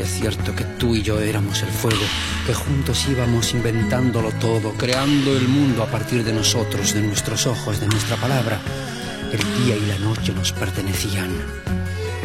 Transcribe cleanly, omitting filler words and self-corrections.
Y es cierto que tú y yo éramos el fuego, que juntos íbamos inventándolo todo, creando el mundo a partir de nosotros, de nuestros ojos, de nuestra palabra. El día y la noche nos pertenecían.